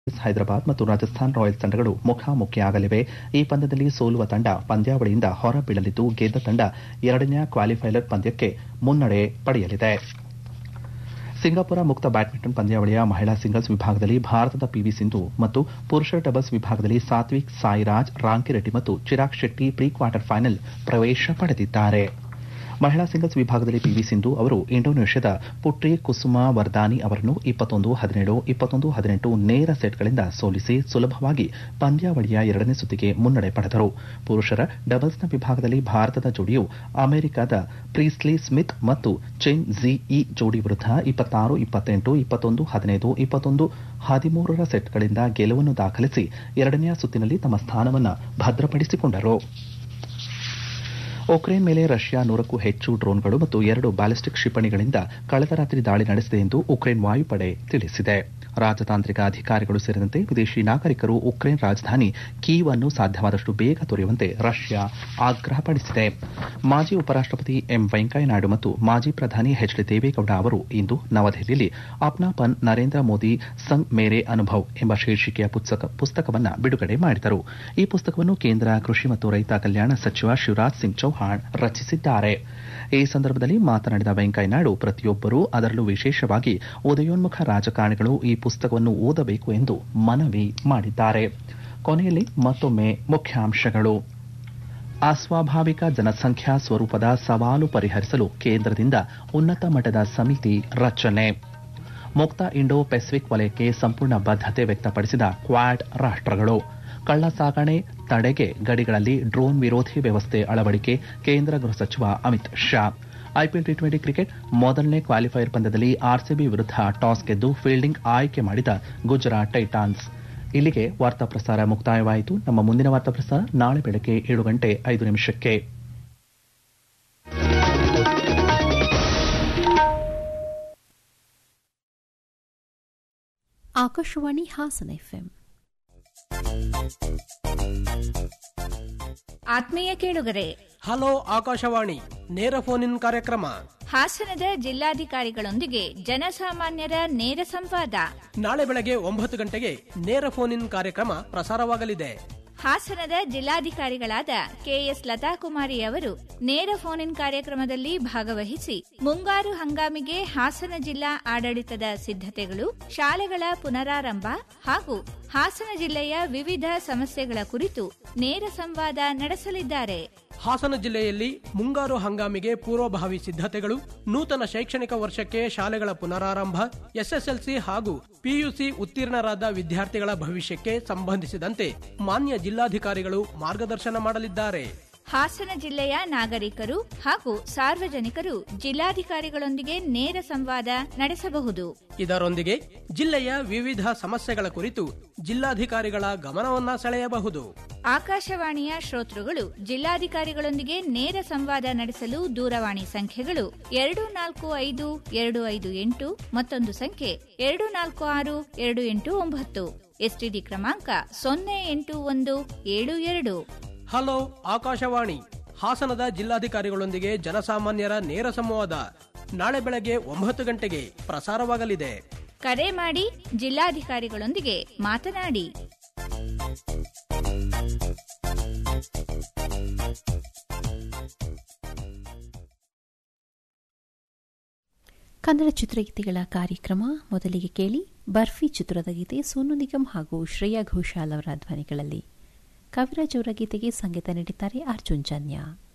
ಹೈದರಾಬಾದ್ ಮತ್ತು ರಾಜಸ್ಥಾನ್ ರಾಯಲ್ಸ್ ತಂಡಗಳು ಮುಖಾಮುಖಿಯಾಗಲಿವೆ. ಈ ಪಂದ್ಯದಲ್ಲಿ ಸೋಲುವ ತಂಡ ಪಂದ್ಯಾವಳಿಯಿಂದ ಹೊರಬೀಳಲಿದ್ದು, ಗೆದ್ದ ತಂಡ ಎರಡನೇ ಕ್ವಾಲಿಫೈಯರ್ ಪಂದ್ಯಕ್ಕೆ ಮುನ್ನಡೆ ಪಡೆಯಲಿದೆ. ಸಿಂಗಾಪುರ ಮುಕ್ತ ಬ್ಯಾಡ್ಮಿಂಟನ್ ಪಂದ್ಯಾವಳಿಯ ಮಹಿಳಾ ಸಿಂಗಲ್ಸ್ ವಿಭಾಗದಲ್ಲಿ ಭಾರತದ ಪಿವಿ ಸಿಂಧು ಮತ್ತು ಪುರುಷರ ಡಬಲ್ಸ್ ವಿಭಾಗದಲ್ಲಿ ಸಾತ್ವಿಕ್ ಸಾಯಿರಾಜ್, ರಾಂಕಿರೆಡ್ಡಿ ಮತ್ತು Chirag Shetty pre quarter final ಪ್ರವೇಶ ಪಡೆದಿದ್ದಾರೆ. ಮಹಿಳಾ ಸಿಂಗಲ್ಸ್ ವಿಭಾಗದಲ್ಲಿ ಪಿವಿ ಸಿಂಧು ಅವರು ಇಂಡೋನೇಷ್ಯಾದ ಪುಟ್ರಿ ಕುಸುಮಾ ವರ್ದಾನಿ ಅವರನ್ನು 21-17, 21-18 ನೇರ ಸೆಟ್ಗಳಿಂದ ಸೋಲಿಸಿ ಸುಲಭವಾಗಿ ಪಂದ್ಯಾವಳಿಯ ಎರಡನೇ ಸುತ್ತಿಗೆ ಮುನ್ನಡೆ ಪಡೆದರು. ಪುರುಷರ ಡಬಲ್ಸ್ನ ವಿಭಾಗದಲ್ಲಿ ಭಾರತದ ಜೋಡಿಯು ಅಮೆರಿಕದ ಪ್ರೀಸ್ಲಿ ಸ್ಮಿತ್ ಮತ್ತು ಚೆನ್ ಝಿಯಿ ಜೋಡಿ ವಿರುದ್ಧ 26-28, 21-15, 21-13 ಸೆಟ್ಗಳಿಂದ ಗೆಲುವನ್ನು ದಾಖಲಿಸಿ ಎರಡನೇ ಸುತ್ತಿನಲ್ಲಿ ತಮ್ಮ ಸ್ಥಾನವನ್ನು ಭದ್ರಪಡಿಸಿಕೊಂಡರು. ಉಕ್ರೇನ್ ಮೇಲೆ ರಷ್ಯಾ 100ಕ್ಕೂ ಹೆಚ್ಚು ಡ್ರೋನ್ಗಳು ಮತ್ತು 2 ಬ್ಯಾಲಿಸ್ಟಿಕ್ ಕ್ಷಿಪಣಿಗಳಿಂದ ಕಳೆದ ರಾತ್ರಿ ದಾಳಿ ನಡೆಸಿದೆ ಎಂದು ಉಕ್ರೇನ್ ವಾಯುಪಡೆ ತಿಳಿಸಿದೆ. ರಾಜತಾಂತ್ರಿಕ ಅಧಿಕಾರಿಗಳು ಸೇರಿದಂತೆ ವಿದೇಶಿ ನಾಗರಿಕರು ಉಕ್ರೇನ್ ರಾಜಧಾನಿ ಕೀವ್ ಅನ್ನು ಸಾಧ್ಯವಾದಷ್ಟು ಬೇಗ ತೊರೆಯುವಂತೆ ರಷ್ಯಾ ಆಗ್ರಹಪಡಿಸಿದೆ. ಮಾಜಿ ಉಪರಾಷ್ಟಪತಿ ಎಂ ವೆಂಕಯ್ಯನಾಯ್ಡು ಮತ್ತು ಮಾಜಿ ಪ್ರಧಾನಿ ಎಚ್ ಡಿ ದೇವೇಗೌಡ ಅವರು ಇಂದು ನವದೆಹಲಿಯಲ್ಲಿ ಅಪ್ನಾಪನ್ ನರೇಂದ್ರ ಮೋದಿ ಸಂಗ್ ಮೇರೆ ಅನುಭವ್ ಎಂಬ ಶೀರ್ಷಿಕೆಯ ಪುಸ್ತಕವನ್ನು ಬಿಡುಗಡೆ ಮಾಡಿದರು. ಈ ಪುಸ್ತಕವನ್ನು ಕೇಂದ್ರ ಕೃಷಿ ಮತ್ತು ರೈತ ಕಲ್ಯಾಣ ಸಚಿವ ಶಿವರಾಜ್ ಸಿಂಗ್ ಚೌಹಾಣ್ ರಚಿಸಿದ್ದಾರೆ. ಈ ಸಂದರ್ಭದಲ್ಲಿ ಮಾತನಾಡಿದ ವೆಂಕಯ್ಯನಾಯ್ಡು, ಪ್ರತಿಯೊಬ್ಬರೂ ಅದರಲ್ಲೂ ವಿಶೇಷವಾಗಿ ಉದಯೋನ್ಮುಖ ರಾಜಕಾರಣಿಗಳು ಈ ಪುಸ್ತಕವನ್ನು ಓದಬೇಕು ಎಂದು ಮನವಿ ಮಾಡಿದ್ದಾರೆ. ಕೊನೆಯಲ್ಲಿ ಮತ್ತೊಮ್ಮೆ ಮುಖ್ಯಾಂಶಗಳು. ಅಸ್ವಾಭಾವಿಕ ಜನಸಂಖ್ಯಾ ಸ್ವರೂಪದ ಸವಾಲು ಪರಿಹರಿಸಲು ಕೇಂದ್ರದಿಂದ ಉನ್ನತ ಮಟ್ಟದ ಸಮಿತಿ ರಚನೆ. ಮುಕ್ತ ಇಂಡೋ ಪೆಸಿಫಿಕ್ ವಲಯಕ್ಕೆ ಸಂಪೂರ್ಣ ಬದ್ಧತೆ ವ್ಯಕ್ತಪಡಿಸಿದ ಕ್ವಾಡ್ ರಾಷ್ಟ್ರಗಳು. ಕಳ್ಳ ಸಾಗಣೆ ತಡೆಗೆ ಗಡಿಗಳಲ್ಲಿ ಡ್ರೋನ್ ವಿರೋಧಿ ವ್ಯವಸ್ಥೆ ಅಳವಡಿಕೆ ಕೇಂದ್ರ ಗೃಹ ಸಚಿವ Amit Shah. IPL T20 cricket ಮೊದಲನೇ ಕ್ವಾಲಿಫೈಯರ್ ಪಂದ್ಯದಲ್ಲಿ ಆರ್ಸಿಬಿ ವಿರುದ್ಧ ಟಾಸ್ ಗೆದ್ದು ಫೀಲ್ಡಿಂಗ್ ಆಯ್ಕೆ ಮಾಡಿದ ಗುಜರಾತ್ ಟೈಟಾನ್ಸ್. ಇಲ್ಲಿಗೆ ವಾರ್ತಾ ಪ್ರಸಾರ ಮುಕ್ತಾಯವಾಯಿತು. ನಮ್ಮ ಮುಂದಿನ ವಾರ್ತಾ ಪ್ರಸಾರ ನಾಳೆ ಬೆಳಗ್ಗೆ 7:05. ಆಕಾಶವಾಣಿ ಹಾಸನ ಎಫ್ಎಂ. ಆತ್ಮೀಯ ಕೇಳುಗರೆ, ಹಲೋ ಆಕಾಶವಾಣಿ ನೇರ ಫೋನ್ ಇನ್ ಕಾರ್ಯಕ್ರಮ. ಹಾಸನದ ಜಿಲ್ಲಾಧಿಕಾರಿಗಳೊಂದಿಗೆ ಜನಸಾಮಾನ್ಯರ ನೇರ ಸಂವಾದ ನಾಳೆ ಬೆಳಗ್ಗೆ 9 ಗಂಟೆಗೆ ನೇರ ಫೋನ್ ಇನ್ ಕಾರ್ಯಕ್ರಮ ಪ್ರಸಾರವಾಗಲಿದೆ. ಹಾಸನದ ಜಿಲ್ಲಾಧಿಕಾರಿಗಳಾದ ಕೆಎಸ್ ಲತಾಕುಮಾರಿ ಅವರು ನೇರ ಫೋನ್ ಇನ್ ಕಾರ್ಯಕ್ರಮದಲ್ಲಿ ಭಾಗವಹಿಸಿ ಮುಂಗಾರು ಹಂಗಾಮಿಗೆ ಹಾಸನ ಜಿಲ್ಲಾ ಆಡಳಿತದ ಸಿದ್ಧತೆಗಳು, ಶಾಲೆಗಳ ಪುನರಾರಂಭ ಹಾಗೂ ಹಾಸನ ಜಿಲ್ಲೆಯ ವಿವಿಧ ಸಮಸ್ಯೆಗಳ ಕುರಿತು ನೇರ ಸಂವಾದ ನಡೆಸಲಿದ್ದಾರೆ. ಹಾಸನ ಜಿಲ್ಲೆಯಲ್ಲಿ ಮುಂಗಾರು ಹಂಗಾಮಿಗೆ ಪೂರ್ವಭಾವಿ ಸಿದ್ಧತೆಗಳು, ನೂತನ ಶೈಕ್ಷಣಿಕ ವರ್ಷಕ್ಕೆ ಶಾಲೆಗಳ ಪುನರಾರಂಭ, ಎಸ್ಎಸ್ಎಲ್ಸಿ ಹಾಗೂ ಪಿಯುಸಿ ಉತ್ತೀರ್ಣರಾದ ವಿದ್ಯಾರ್ಥಿಗಳ ಭವಿಷ್ಯಕ್ಕೆ ಸಂಬಂಧಿಸಿದಂತೆ ಮಾನ್ಯ ಜಿಲ್ಲಾಧಿಕಾರಿಗಳು ಮಾರ್ಗದರ್ಶನ ಮಾಡಲಿದ್ದಾರೆ. ಹಾಸನ ಜಿಲ್ಲೆಯ ನಾಗರಿಕರು ಹಾಗೂ ಸಾರ್ವಜನಿಕರು ಜಿಲ್ಲಾಧಿಕಾರಿಗಳೊಂದಿಗೆ ನೇರ ಸಂವಾದ ನಡೆಸಬಹುದು. ಇದರೊಂದಿಗೆ ಜಿಲ್ಲೆಯ ವಿವಿಧ ಸಮಸ್ಯೆಗಳ ಕುರಿತು ಜಿಲ್ಲಾಧಿಕಾರಿಗಳ ಗಮನವನ್ನ ಸೆಳೆಯಬಹುದು. ಆಕಾಶವಾಣಿಯ ಶ್ರೋತೃಗಳು ಜಿಲ್ಲಾಧಿಕಾರಿಗಳೊಂದಿಗೆ ನೇರ ಸಂವಾದ ನಡೆಸಲು ದೂರವಾಣಿ ಸಂಖ್ಯೆಗಳು 245258, ಮತ್ತೊಂದು ಸಂಖ್ಯೆ 246289, ಎಸ್ಟಿಡಿ ಕ್ರಮಾಂಕ 08172. ಹಲೋ ಆಕಾಶವಾಣಿ ಹಾಸನದ ಜಿಲ್ಲಾಧಿಕಾರಿಗಳೊಂದಿಗೆ ಜನಸಾಮಾನ್ಯರ ನೇರ ಸಂವಾದ ನಾಳೆ ಬೆಳಗ್ಗೆ 9 ಗಂಟೆಗೆ ಪ್ರಸಾರವಾಗಲಿದೆ. ಕರೆ ಮಾಡಿ ಜಿಲ್ಲಾಧಿಕಾರಿಗಳೊಂದಿಗೆ ಮಾತನಾಡಿ. ಕನ್ನಡ ಚಿತ್ರಗೀತೆಗಳ ಕಾರ್ಯಕ್ರಮ. ಮೊದಲಿಗೆ ಕೇಳಿ ಬರ್ಫಿ ಚಿತ್ರದ ಗೀತೆ ಸೋನು ನಿಗಮ್ ಹಾಗೂ ಶ್ರೇಯಾ ಘೋಷಾಲ್ ಅವರ ಧ್ವನಿಗಳಲ್ಲಿ. ಕವಿರಾಜ್ ಅವರ ಗೀತೆಗೆ ಸಂಗೀತ ನೀಡಿದ್ದಾರೆ ಅರ್ಜುನ್ ಜನ್ಯ.